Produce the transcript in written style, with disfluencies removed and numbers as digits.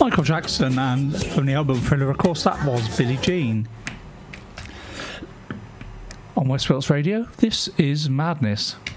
Michael Jackson, and from the album Thriller, of course, that was Billie Jean. On West Wales Radio, this is Madness.